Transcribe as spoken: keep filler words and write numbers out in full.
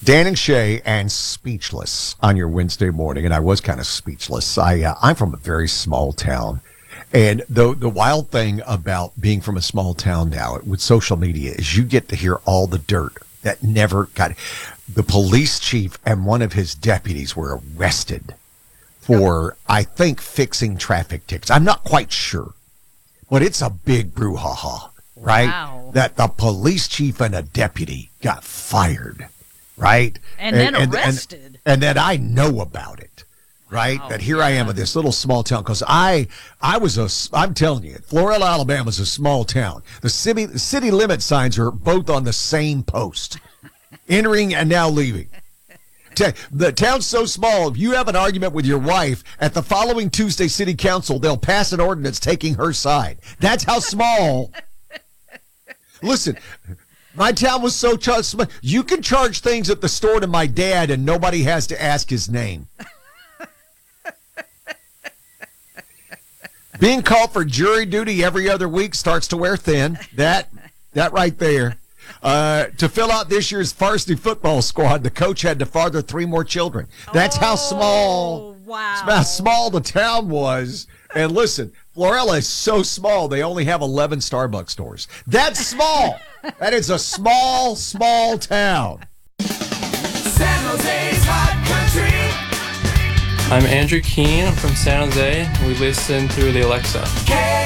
Dan and Shay and Speechless on your Wednesday morning, and I was kind of speechless. I uh, I'm from a very small town, and the the wild thing about being from a small town now with social media is you get to hear all the dirt that never got. The police chief and one of his deputies were arrested for, I think, fixing traffic tickets. I'm not quite sure, but it's a big brouhaha, right? Wow. That the police chief and a deputy got fired. Right? And, and then arrested. And, and that I know about it, right? Wow, that here yeah. I am in this little small town. Because I I was a, I'm telling you, Florida, Alabama is a small town. The city, the city limit signs are both on the same post, entering and now leaving. The town's so small, if you have an argument with your wife, at the following Tuesday city council, they'll pass an ordinance taking her side. That's how small. Listen, my town was so ch- you can charge things at the store to my dad and nobody has to ask his name. Being called for jury duty every other week starts to wear thin. That that right there. Uh, to fill out this year's varsity football squad, the coach had to father three more children. That's how small, wow. how small the town was. And listen, Florella is so small, they only have eleven Starbucks stores. That's small. That is a small, small town. San Jose's Hot Country. I'm Andrew Keene. I'm from San Jose. We listen through the Alexa. K-